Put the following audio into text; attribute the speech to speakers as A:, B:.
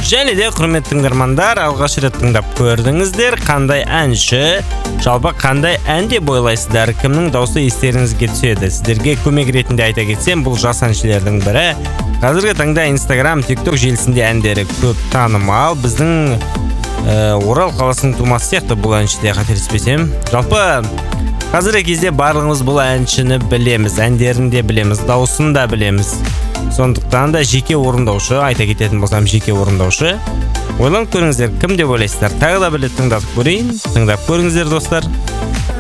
A: Және де құрметті тыңдармандар, алғаш рет тыңдап көрдіңіздер. Қандай әнші, жалпы қандай ән деп ойлайсыздар? Кімнің дауысы естеріңізге түседі? Сіздерге көмек ретінде айта кетсем, бұл жас әншілердің бірі. Қазіргі таңда Instagram, TikTok желісінде әндері көп танымал. Біздің Орал қаласының тумасы сияқты бұл әншіде, қателеспесем. Жалпы қазіргі кезде барлығымыз бұл әншіні білеміз, әндерін де білеміз, дауысын да білеміз. Сондықтан да жеке орындаушы, айта кететін болсам жеке орындаушы. Ойланып көріңіздер, кім деп ойлайсыздар? Тағы да бір рет тыңдатып көрейін. Тыңдап көріңіздер, достар.